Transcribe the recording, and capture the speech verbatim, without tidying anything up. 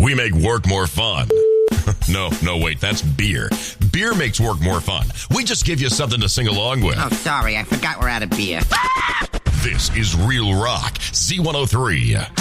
we make work more fun. No, no, wait, that's beer. Beer makes work more fun. We just give you something to sing along with. Oh, sorry, I forgot we're out of beer. This is Real Rock, Z one oh three.